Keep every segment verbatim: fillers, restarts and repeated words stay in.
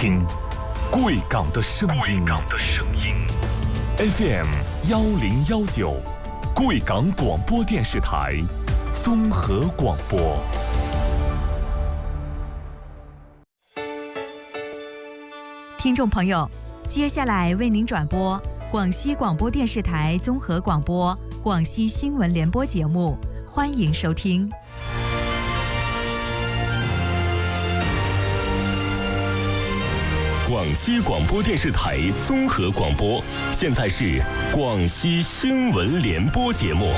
听贵港的声音。F M 幺零幺九，贵港广播电视台综合广播。 听众朋友，接下来为您转播广西广播电视台综合广播广西新闻联播节目，欢迎收听。 广西广播电视台综合广播，现在是广西新闻联播节目。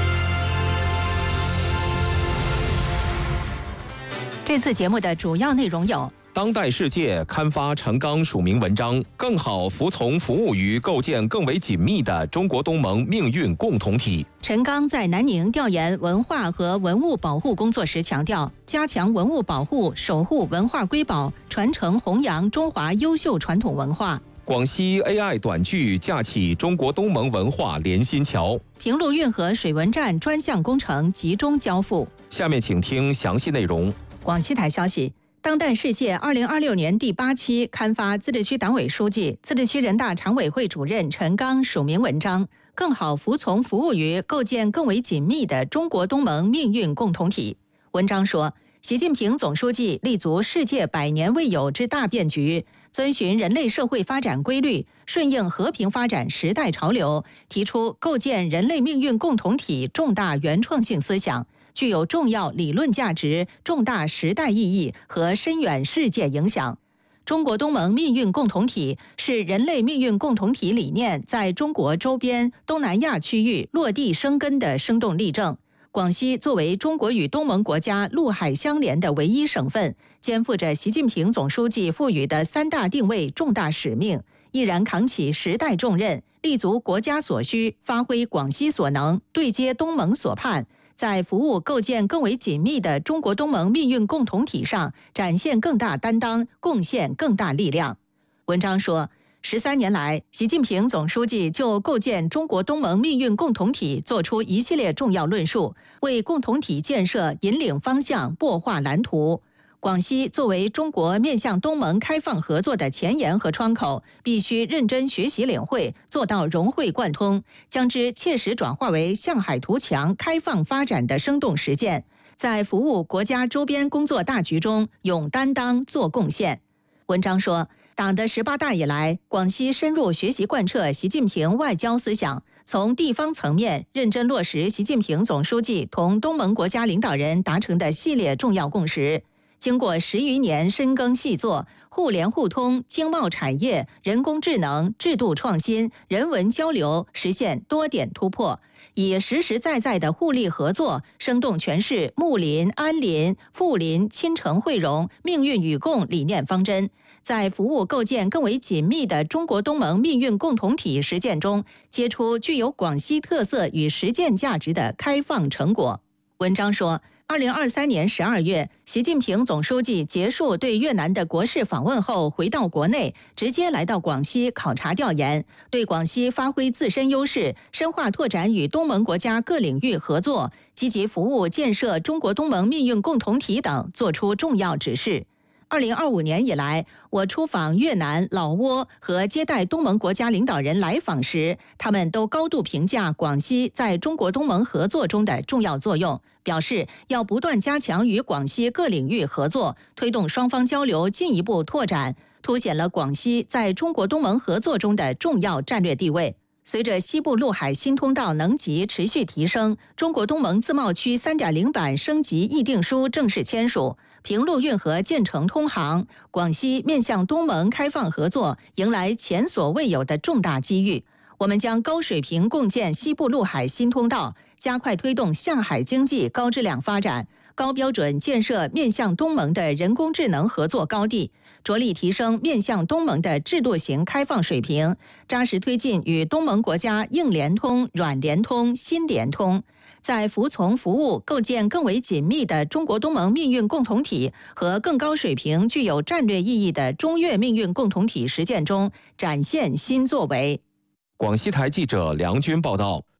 这次节目的主要内容有： 当代世界刊发陈刚署名文章，更好服从服务于构建更为紧密的中国东盟命运共同体。 陈刚在南宁调研文化和文物保护工作时强调，加强文物保护，守护文化瑰宝，传承弘扬中华优秀传统文化。 广西 A I 短剧架起中国东盟文化连心桥。 平陆运河水文站专项工程集中交付。 下面请听详细内容。 广西台消息，当代世界二零二六年第八期刊发自治区党委书记、自治区人大常委会主任陈刚署名文章，更好服从服务于构建更为紧密的中国东盟命运共同体。文章说，习近平总书记立足世界百年未有之大变局，遵循人类社会发展规律，顺应和平发展时代潮流，提出构建人类命运共同体重大原创性思想，具有重要理论价值、重大时代意义和深远世界影响。中国东盟命运共同体是人类命运共同体理念在中国周边东南亚区域落地生根的生动例证。广西作为中国与东盟国家陆海相连的唯一省份，肩负着习近平总书记赋予的三大定位重大使命，毅然扛起时代重任，立足国家所需，发挥广西所能，对接东盟所盼，在服务构建更为紧密的中国东盟命运共同体上展现更大担当，贡献更大力量。文章说，十三年来，习近平总书记就构建中国东盟命运共同体作出一系列重要论述，为共同体建设引领方向、擘画蓝图。广西作为中国面向东盟开放合作的前沿和窗口，必须认真学习领会，做到融会贯通，将之切实转化为向海图强、开放发展的生动实践，在服务国家周边工作大局中勇担当、做贡献。文章说，党的十八大以来，广西深入学习贯彻习近平外交思想，从地方层面认真落实习近平总书记同东盟国家领导人达成的系列重要共识。经过十余年深耕细作，互联互通、经贸产业、人工智能、制度创新、人文交流实现多点突破，以实实在在的互利合作，生动诠释睦邻、安邻、富邻、亲诚惠容、命运与共理念方针，在服务构建更为紧密的中国东盟命运共同体实践中，结出具有广西特色与实践价值的开放成果。文章说，二零二三年十二月，习近平总书记结束对越南的国事访问后，回到国内，直接来到广西考察调研，对广西发挥自身优势，深化拓展与东盟国家各领域合作，积极服务建设中国东盟命运共同体等作出重要指示。二零二五年以来，我出访越南、老挝和接待东盟国家领导人来访时，他们都高度评价广西在中国东盟合作中的重要作用，表示要不断加强与广西各领域合作，推动双方交流进一步拓展，凸显了广西在中国东盟合作中的重要战略地位。随着西部陆海新通道能级持续提升，中国东盟自贸区 三点零 版升级议定书正式签署，平陆运河建成通航，广西面向东盟开放合作迎来前所未有的重大机遇。我们将高水平共建西部陆海新通道，加快推动向海经济高质量发展，高标准建设面向东盟的人工智能合作高地，着力提升面向东盟的制度型开放水平，扎实推进与东盟国家硬联通、软联通、新联通，在服从服务、构建更为紧密的中国东盟命运共同体和更高水平、具有战略意义的中越命运共同体实践中展现新作为。 广西台记者梁军报道，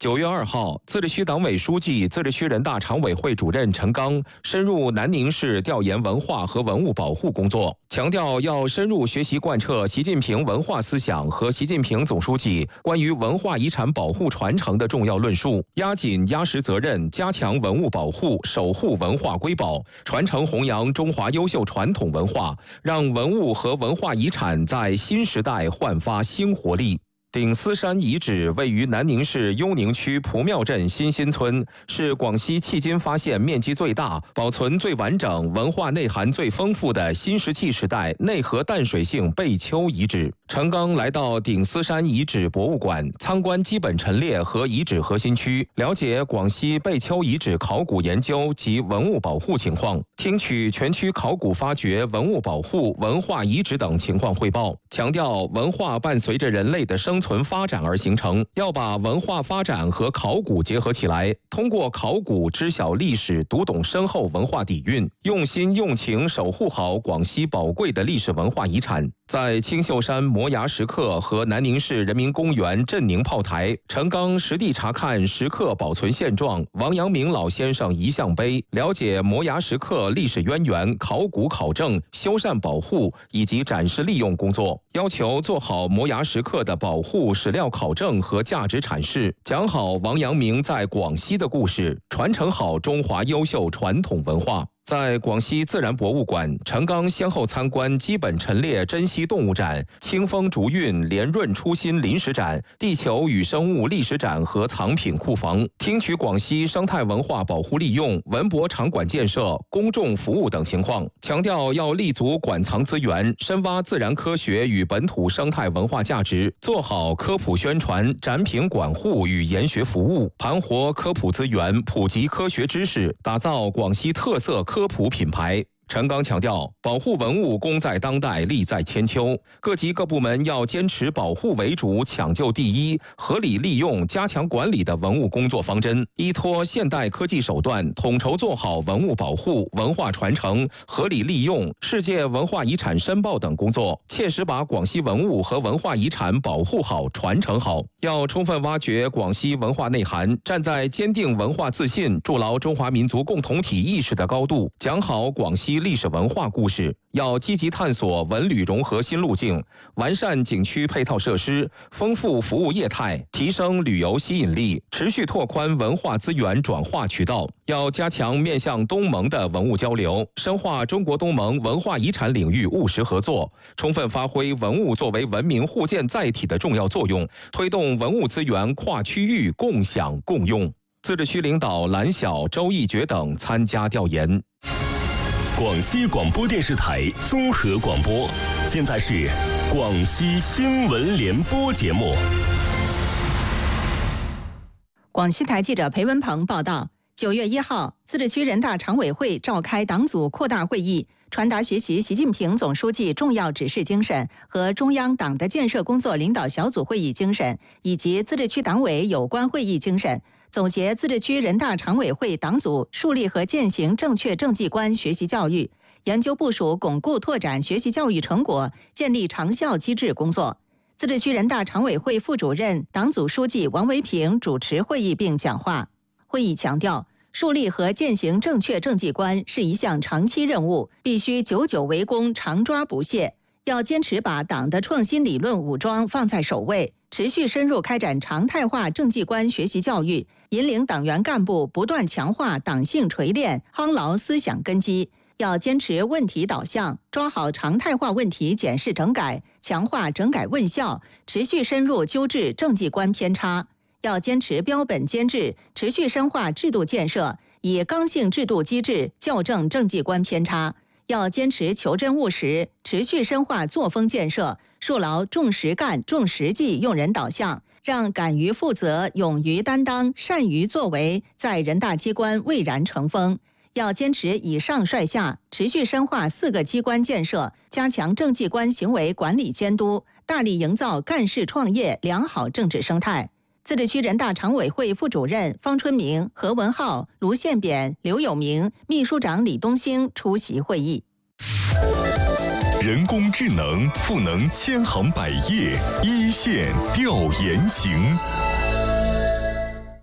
九月二号，自治区党委书记、自治区人大常委会主任陈刚深入南宁市调研文化和文物保护工作，强调要深入学习贯彻习近平文化思想和习近平总书记关于文化遗产保护传承的重要论述，压紧压实责任，加强文物保护，守护文化瑰宝，传承弘扬中华优秀传统文化，让文物和文化遗产在新时代焕发新活力。顶丝山遗址位于南宁市幽宁区蒲庙镇新新村，是广西迄今发现面积最大、保存最完整、文化内涵最丰富的新石器时代内河淡水性贝丘遗址。陈刚来到顶丝山遗址博物馆参观基本陈列和遗址核心区，了解广西贝丘遗址考古研究及文物保护情况，听取全区考古发掘、文物保护、文化遗址等情况汇报，强调文化伴随着人类的生存发展而形成，要把文化发展和考古结合起来，通过考古知晓历史，读懂深厚文化底蕴，用心用情守护好广西宝贵的历史文化遗产。在青秀山摩崖石刻和南宁市人民公园镇宁炮台，陈刚实地查看石刻保存现状、王阳明老先生遗像碑，了解摩崖石刻历史渊源、考古考证、修缮保护以及展示利用工作，要求做好摩崖石刻的保护、史料考证和价值阐释，讲好王阳明在广西的故事，传承好中华优秀传统文化。在广西自然博物馆，陈刚先后参观基本陈列珍稀动物展、清风竹韵连润初心临时展、地球与生物历史展和藏品库房，听取广西生态文化保护利用、文博场馆建设、公众服务等情况，强调要立足馆藏资源，深挖自然科学与本土生态文化价值，做好科普宣传、展品管护与研学服务，盘活科普资源，普及科学知识，打造广西特色科普品牌。陈刚强调，保护文物功在当代，利在千秋。各级各部门要坚持保护为主、抢救第一、合理利用、加强管理的文物工作方针，依托现代科技手段，统筹做好文物保护、文化传承、合理利用、世界文化遗产申报等工作，切实把广西文物和文化遗产保护好、传承好。要充分挖掘广西文化内涵，站在坚定文化自信、筑牢中华民族共同体意识的高度，讲好广西历史文化故事。要积极探索文旅融合新路径，完善景区配套设施，丰富服务业态，提升旅游吸引力，持续拓宽文化资源转化渠道。要加强面向东盟的文物交流，深化中国东盟文化遗产领域务实合作，充分发挥文物作为文明互鉴载体的重要作用，推动文物资源跨区域共享共用。自治区领导蓝晓、周义觉等参加调研。 广西广播电视台综合广播，现在是广西新闻联播节目。 广西台记者裴文鹏报道，九月一号，自治区人大常委会召开党组扩大会议，传达学习习近平总书记重要指示精神和中央党的建设工作领导小组会议精神，以及自治区党委有关会议精神，总结自治区人大常委会党组树立和践行正确政绩观学习教育，研究部署巩固拓展学习教育成果，建立长效机制工作。自治区人大常委会副主任、党组书记王维平主持会议并讲话。会议强调，树立和践行正确政绩观是一项长期任务，必须久久为功，常抓不懈。要坚持把党的创新理论武装放在首位，持续深入开展常态化政绩观学习教育，引领党员干部不断强化党性锤炼，夯牢思想根基。要坚持问题导向，抓好常态化问题检视整改，强化整改问效，持续深入纠治政绩观偏差。要坚持标本兼治，持续深化制度建设，以刚性制度机制校正政绩观偏差。要坚持求真务实，持续深化作风建设，树牢重实干、重实际用人导向，让敢于负责、勇于担当、善于作为在人大机关蔚然成风。要坚持以上率下，持续深化四个机关建设，加强政绩观行为管理监督，大力营造干事创业良好政治生态。自治区人大常委会副主任方春明、何文浩、卢宪扁、刘有明，秘书长李东兴出席会议。 人工智能赋能千行百业，一线调研行。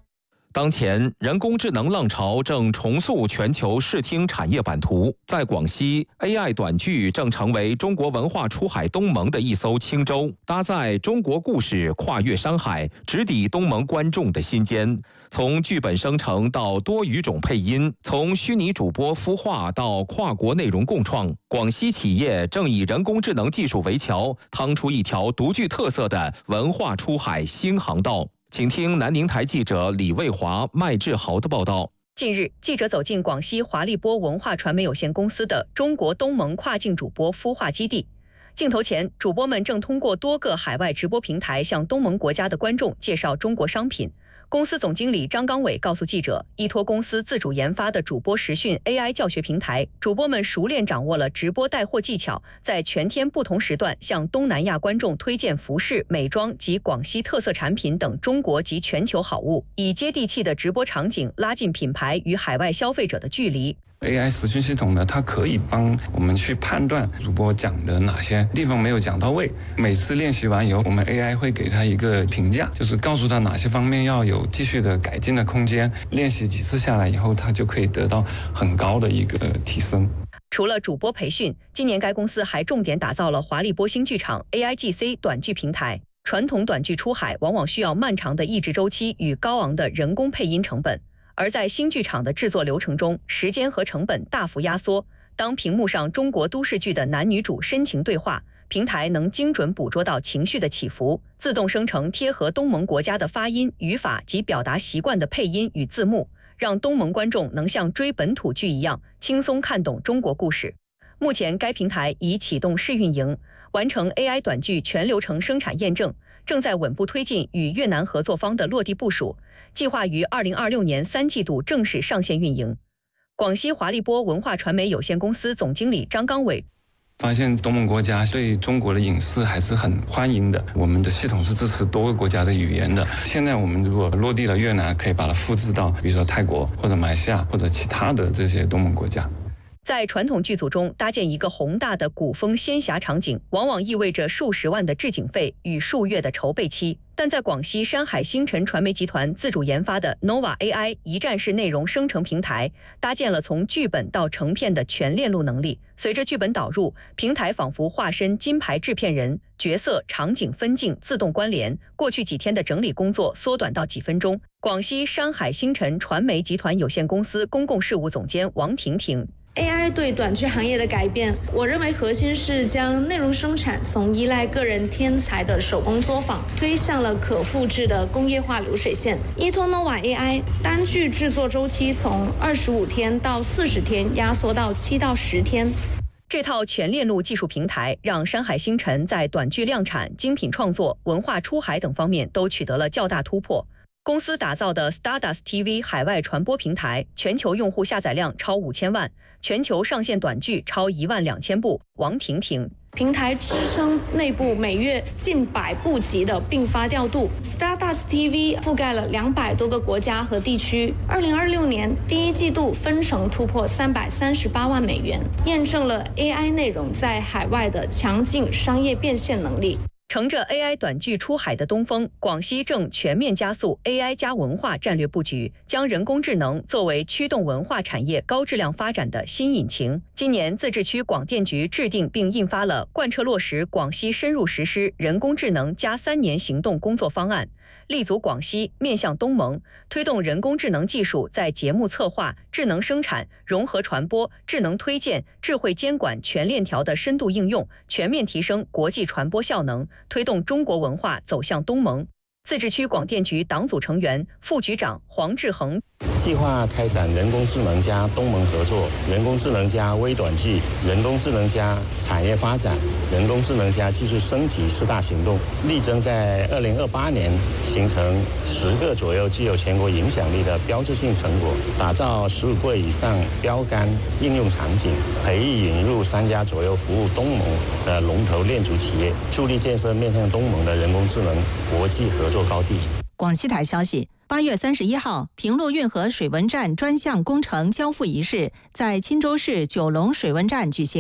当前，人工智能浪潮正重塑全球视听产业版图。在广西 ，A I 短剧正成为中国文化出海东盟的一艘轻舟，搭载中国故事跨越山海，直抵东盟观众的心间。从剧本生成到多语种配音，从虚拟主播孵化到跨国内容共创，广西企业正以人工智能技术为桥，趟出一条独具特色的文化出海新航道。请听南宁台记者李卫华、麦志豪的报道。 近日，记者走进广西华立波文化传媒有限公司的中国东盟跨境主播孵化基地。镜头前，主播们正通过多个海外直播平台向东盟国家的观众介绍中国商品。公司总经理张刚伟告诉记者，依托公司自主研发的主播实训 A I 教学平台，主播们熟练掌握了直播带货技巧，在全天不同时段向东南亚观众推荐服饰、美妆及广西特色产品等中国及全球好物，以接地气的直播场景拉近品牌与海外消费者的距离。 A I 实训系统呢，它可以帮我们去判断主播讲的哪些地方没有讲到位。每次练习完以后，我们 A I 会给他一个评价，就是告诉他哪些方面要有继续的改进的空间。练习几次下来以后，他就可以得到很高的一个提升。 除了主播培训，今年该公司还重点打造了华立波新剧场 A I G C 短剧平台。传统短剧出海往往需要漫长的译制周期与高昂的人工配音成本。而在新剧场的制作流程中，时间和成本大幅压缩。当屏幕上中国都市剧的男女主深情对话，平台能精准捕捉到情绪的起伏，自动生成贴合东盟国家的发音、语法及表达习惯的配音与字幕，让东盟观众能像追本土剧一样轻松看懂中国故事。目前，该平台已启动试运营，完成 A I 短剧全流程生产验证，正在稳步推进与越南合作方的落地部署。计划于二零二六年三季度正式上线运营。广西华立波文化传媒有限公司总经理张刚伟发现东盟国家对中国的影视还是很欢迎的，我们的系统是支持多个国家的语言的。现在我们如果落地了越南，可以把它复制到比如说泰国或者马来西亚或者其他的这些东盟国家。 在传统剧组中搭建一个宏大的古风仙侠场景，往往意味着数十万的置景费与数月的筹备期。但在广西山海星辰传媒集团自主研发的 Nova A I 一站式内容生成平台，搭建了从剧本到成片的全链路能力。随着剧本导入，平台仿佛化身金牌制片人，角色、场景分镜自动关联，过去几天的整理工作缩短到几分钟。广西山海星辰传媒集团有限公司公共事务总监王婷婷 A I 对短剧行业的改变，我认为核心是将内容生产从依赖个人天才的手工作坊，推向了可复制的工业化流水线。依托 Nova A I， 单剧制作周期从二十五天到四十天压缩到七到十天。 这套全链路技术平台让山海星辰在短剧量产、精品创作、文化出海等方面都取得了较大突破。公司打造的 Stardust T V 海外传播平台，全球用户下载量超五千万，全球上线短剧超一万两千部。王婷婷平台支撑内部每月近百部级的并发调度 ，Stardust T V 覆盖了两百多个国家和地区。二零二六年第一季度分成突破三百三十八万美元，验证了 A I 内容在海外的强劲商业变现能力。 乘着 A I 短剧出海的东风，广西正全面加速 A I 加文化战略布局，将人工智能作为驱动文化产业高质量发展的新引擎。今年，自治区广电局制定并印发了贯彻落实广西深入实施人工智能加三年行动工作方案，立足广西，面向东盟，推动人工智能技术在节目策划、智能生产、融合传播、智能推荐、智慧监管全链条的深度应用，全面提升国际传播效能，推动中国文化走向东盟。自治区广电局党组成员、副局长黄志恒计划开展人工智能加东盟合作、人工智能加微短剧、人工智能加产业发展、人工智能加技术升级四大行动，力争在二零二八年形成十个左右具有全国影响力的标志性成果，打造十五个以上标杆应用场景，培育引入三家左右服务东盟的龙头链组企业，助力建设面向东盟的人工智能国际合作高地。 广西台消息，八月三十一号，平陆运河水文站专项工程交付仪式在钦州市九龙水文站举行。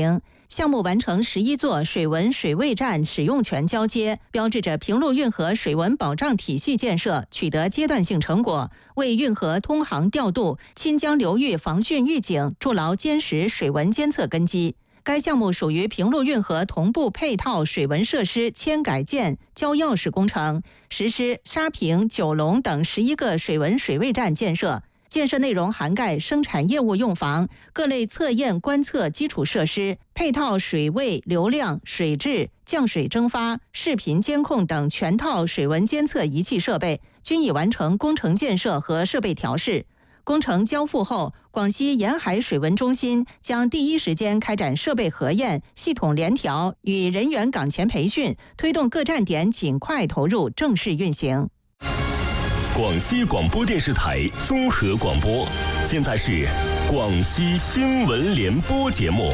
项目完成十一座水文水位站使用权交接，标志着平陆运河水文保障体系建设取得阶段性成果，为运河通航调度、亲江流域防汛预警筑牢坚实水文监测根基。该项目属于平陆运河同步配套水文设施迁改建交钥匙工程，实施沙坪、九龙等十一个水文水位站建设。建设内容涵盖生产业务用房、各类测验观测基础设施、配套水位、流量、水质、降水蒸发、视频监控等全套水文监测仪器设备，均已完成工程建设和设备调试。工程交付后，广西沿海水文中心将第一时间开展设备核验、系统联调与人员岗前培训，推动各站点尽快投入正式运行。 广西广播电视台综合广播，现在是广西新闻联播节目。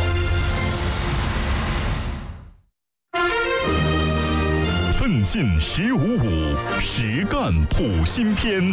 奋进十五五，实干普新篇。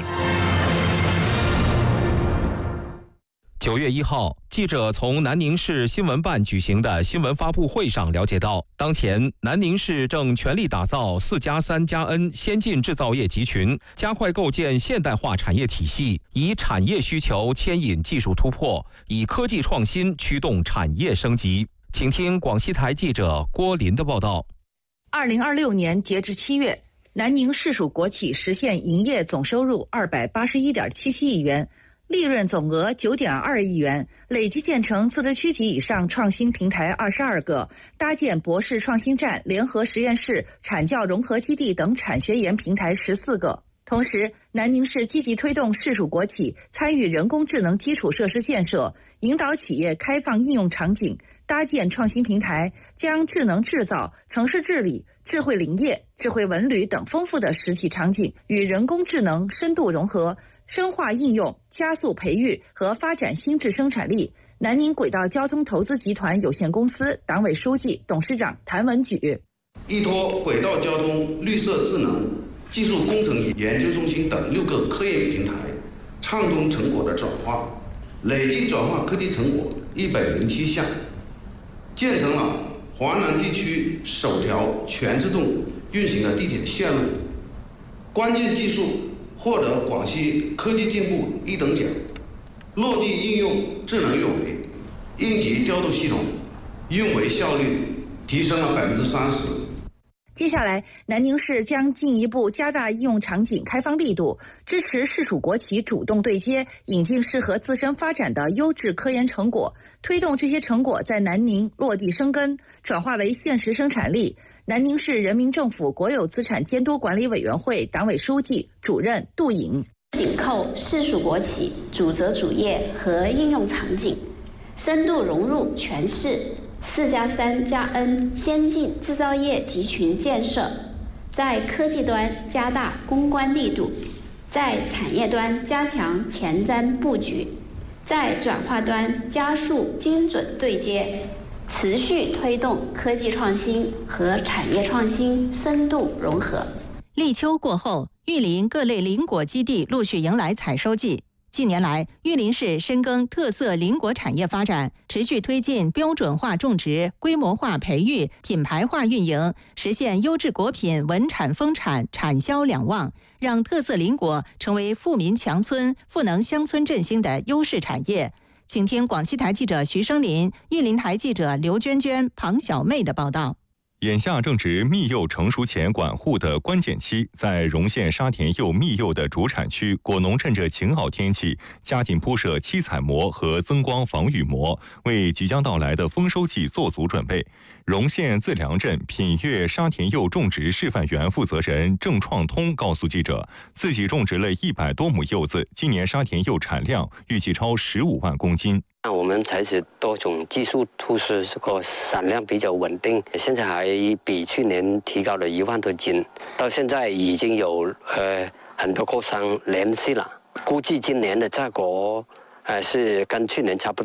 九月一号，记者从南宁市新闻办举行的新闻发布会上了解到，当前南宁市正全力打造四加三加 N 先进制造业集群，加快构建现代化产业体系，以产业需求牵引技术突破，以科技创新驱动产业升级。请听广西台记者郭林的报道。 二零二六年截至七月，南宁市属国企实现营业总收入二百八十一点七七亿元。利润总额九点二亿元，累计建成自治区级以上创新平台二十二个，搭建博士创新站、联合实验室、产教融合基地等产学研平台十四个。同时，南宁市积极推动市属国企参与人工智能基础设施建设，引导企业开放应用场景，搭建创新平台，将智能制造、城市治理、智慧林业、智慧文旅等丰富的实体场景与人工智能深度融合，深化应用，加速培育和发展新质生产力。南宁轨道交通投资集团有限公司党委书记、董事长谭文举： 依托轨道交通绿色智能技术工程研究中心等六个科研平台，畅通成果的转化，累计转化科技成果一百零七项，建成了华南地区首条全自动运行的地铁线路，关键技术获得广西科技进步一等奖，落地应用智能运维、应急调度系统，运维效率提升了百分之三十。 接下来，南宁市将进一步加大应用场景开放力度，支持市属国企主动对接，引进适合自身发展的优质科研成果，推动这些成果在南宁落地生根，转化为现实生产力。南宁市人民政府国有资产监督管理委员会党委书记、主任杜颖： 紧扣市属国企主责主业和应用场景，深度融入全市四加三加 N 先进制造业集群建设，在科技端加大攻关力度，在产业端加强前瞻布局，在转化端加速精准对接，持续推动科技创新和产业创新深度融合。 立秋过后，玉林各类林果基地陆续迎来采收季。近年来，玉林市深耕特色林果产业发展，持续推进标准化种植、规模化培育、品牌化运营，实现优质果品稳产丰产、产销两旺，让特色林果成为富民强村、赋能乡村振兴的优势产业。请听广西台记者徐生林、玉林台记者刘娟娟、庞小妹的报道。 眼下正值蜜柚成熟前管护的关键期，在荣县沙田柚蜜柚的主产区，果农趁着晴好天气，加紧铺设七彩膜和增光防雨膜，为即将到来的丰收季做足准备。荣县自良镇品悦沙田柚种植示范园负责人郑创通告诉记者，自己种植了一百多亩柚子，今年沙田柚产量预计超十五万公斤。 那我们采取多种技术突施，这个产量比较稳定，现在还比去年提高了一万多斤，到现在已经有呃很多货商联系了，估计今年的价格呃是跟去年差不多吧。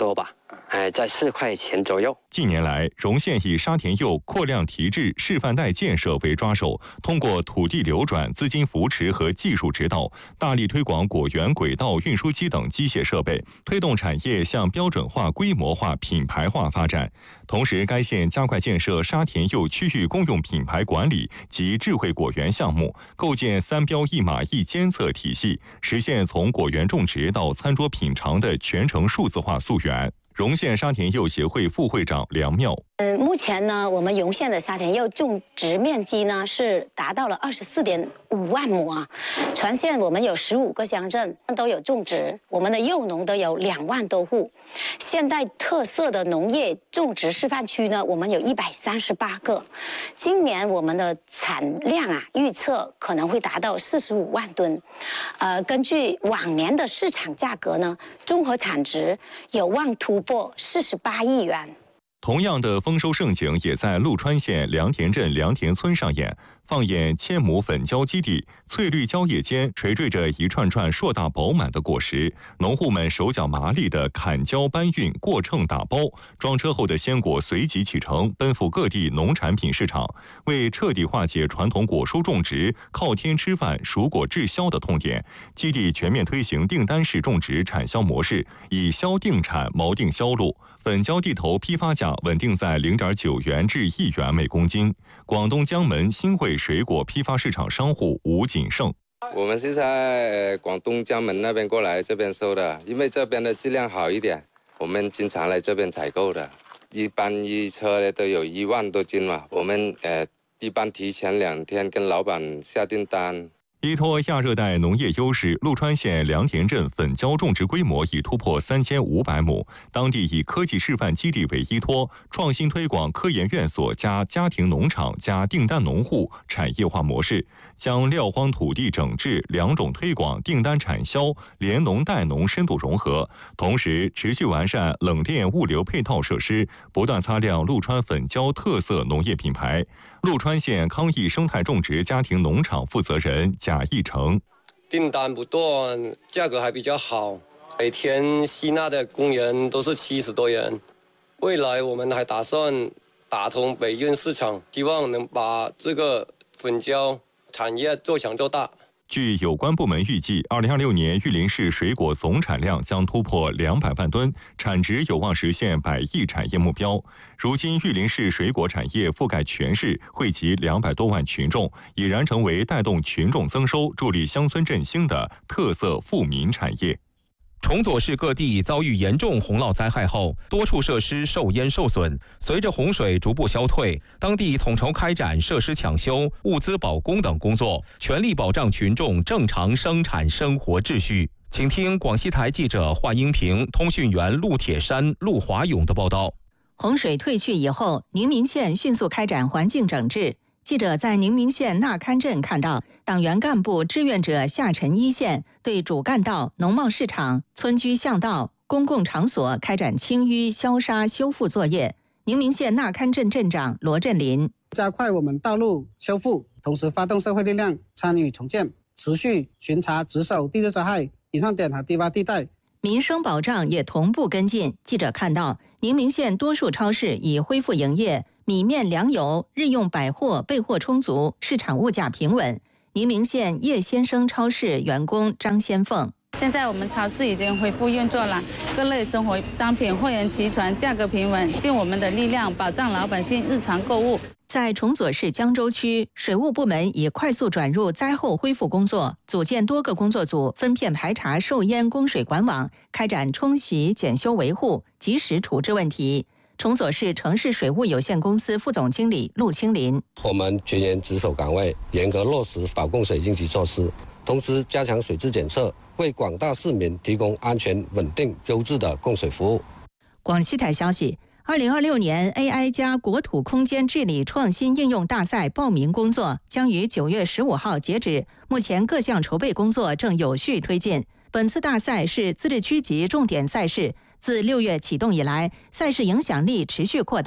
哎，在四块钱左右。 近年来，荣县以沙田柚扩量提质示范带建设为抓手，通过土地流转、资金扶持和技术指导，大力推广果园轨道运输机等机械设备，推动产业向标准化、规模化、品牌化发展。同时，该县加快建设沙田柚区域公用品牌管理及智慧果园项目，构建三标一码一监测体系，实现从果园种植到餐桌品尝的全程数字化溯源。荣县沙田柚协会副会长梁妙， 呃，目前呢，我们荣县的沙田柚种植面积呢是达到了二十四点五万亩啊，全县我们有十五个乡镇都有种植，我们的柚农都有两万多户。现代特色的农业种植示范区呢，我们有一百三十八个。今年我们的产量啊，预测可能会达到四十五万吨。呃，根据往年的市场价格呢，综合产值有望突破四十八亿元。 同样的丰收盛景也在鹿川县良田镇良田村上演。放眼千亩粉椒基地，翠绿蕉叶间垂坠着一串串硕大饱满的果实，农户们手脚麻利的砍椒搬运、过秤打包，装车后的鲜果随即启程，奔赴各地农产品市场，为彻底化解传统果蔬种植靠天吃饭、蔬果滞销的痛点，基地全面推行订单式种植产销模式，以销定产、锚定销路。粉椒地头批发价稳定在零点九元至一元每公斤。广东江门新会水果批发市场商户吴锦胜， 我们是在广东江门那边过来这边收的，因为这边的质量好一点，我们经常来这边采购的。一般一车呢都有一万多斤嘛，我们呃一般提前两天跟老板下订单。 依托亚热带农业优势，鹿川县良田镇粉椒种植规模已突破三千五百亩。当地以科技示范基地为依托，创新推广科研院所加家庭农场加订单农户产业化模式，将撂荒土地整治、两种推广、订单产销、联农带农深度融合，同时持续完善冷链物流配套设施，不断擦亮鹿川粉椒特色农业品牌。鹿川县康益生态种植家庭农场负责人贾义成， 订单不断，价格还比较好，每天吸纳的工人都是七十多人。未来我们还打算打通北运市场，希望能把这个粉椒产业做强做大。 据有关部门预计，二零二六年玉林市水果总产量将突破两百万吨，产值有望实现百亿产业目标。如今，玉林市水果产业覆盖全市，惠及两百多万群众，已然成为带动群众增收、助力乡村振兴的特色富民产业。 崇左市各地遭遇严重洪涝灾害后，多处设施受淹受损。随着洪水逐步消退，当地统筹开展设施抢修、物资保供等工作，全力保障群众正常生产生活秩序。请听广西台记者华英平、通讯员陆铁山、陆华勇的报道。 洪水退去以后，宁明县迅速开展环境整治。记者在宁明县纳勘镇看到，党员干部志愿者下沉一线，对主干道、农贸市场、村居巷道、公共场所开展清淤、消杀、修复作业。宁明县纳勘镇镇长罗振林， 加快我们道路修复，同时发动社会力量参与重建，持续巡查值守地质灾害隐患点和低洼地带。 民生保障也同步跟进。记者看到，宁明县多数超市已恢复营业。米面粮油、日用百货备货充足，市场物价平稳。宁明县叶先生超市员工张先凤， 现在我们超市已经恢复运作了，各类生活商品货源齐全，价格平稳，尽我们的力量保障老百姓日常购物。 在崇左市江州区，水务部门已快速转入灾后恢复工作，组建多个工作组，分片排查受淹供水管网，开展冲洗、检修维护，及时处置问题。崇左市城市水务有限公司副总经理陆清林， 我们全员值守岗位，严格落实保供水应急措施，同时加强水质检测，为广大市民提供安全、稳定、优质的供水服务。 广西台消息，二零二六年 A I 加国土空间治理创新应用大赛报名工作将于九月十五号截止，目前各项筹备工作正有序推进。本次大赛是自治区级重点赛事，自六月启动以来，赛事影响力持续扩大。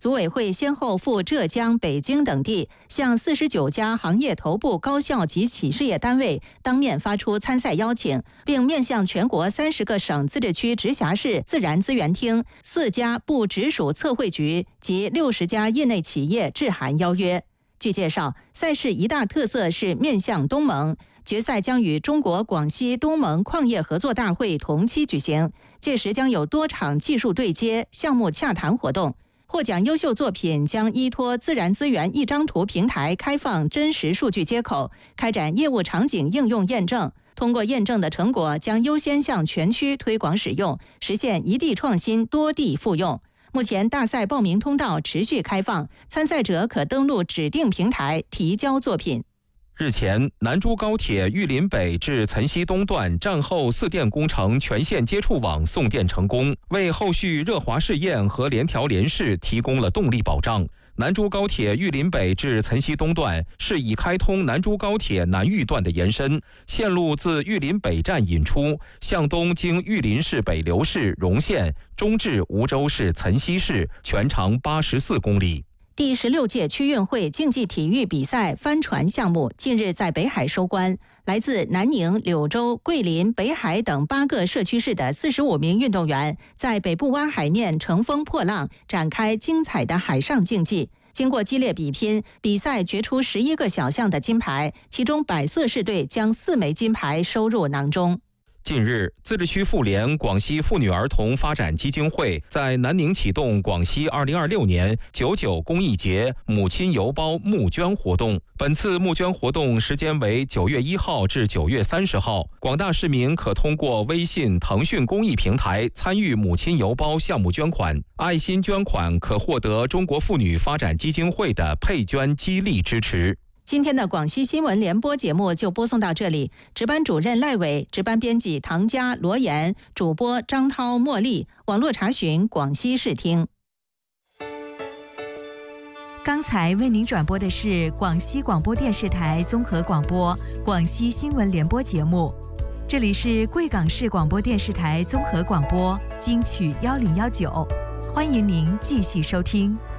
组委会先后赴浙江、北京等地，向四十九家行业头部高校及企事业单位当面发出参赛邀请，并面向全国三十个省、自治区、直辖市自然资源厅、四家部直属测绘局及六十家业内企业致函邀约。据介绍，赛事一大特色是面向东盟，决赛将与中国广西东盟矿业合作大会同期举行，届时将有多场技术对接、项目洽谈活动。获奖优秀作品将依托自然资源一张图平台开放真实数据接口，开展业务场景应用验证。通过验证的成果将优先向全区推广使用，实现一地创新、多地复用。目前大赛报名通道持续开放，参赛者可登录指定平台提交作品。 日前，南珠高铁玉林北至岑溪东段战后四电工程全线接触网送电成功，为后续热滑试验和联调联试提供了动力保障。南珠高铁玉林北至岑溪东段是已开通南珠高铁南玉段的延伸，线路自玉林北站引出，向东经玉林市北流市、荣县，中至梧州市岑溪市，全长八十四公里。 第十六届区运会竞技体育比赛帆船项目近日在北海收官，来自南宁、柳州、桂林、北海等八个社区市的四十五名运动员，在北部湾海面乘风破浪，展开精彩的海上竞技。经过激烈比拼，比赛决出十一个小项的金牌，其中百色市队将四枚金牌收入囊中。 近日，自治区妇联广西妇女儿童发展基金会在南宁启动广西二零二六年九九公益节母亲邮包募捐活动。本次募捐活动时间为九月一号至九月三十号，广大市民可通过微信、腾讯公益平台参与母亲邮包项目捐款，爱心捐款可获得中国妇女发展基金会的配捐激励支持。 今天的广西新闻联播节目就播送到这里，值班主任赖伟，值班编辑唐佳、罗岩，主播张涛、茉莉，网络查询广西视听。 刚才为您转播的是广西广播电视台综合广播广西新闻联播节目，这里是贵港市广播电视台综合广播金曲幺零幺九，欢迎您继续收听。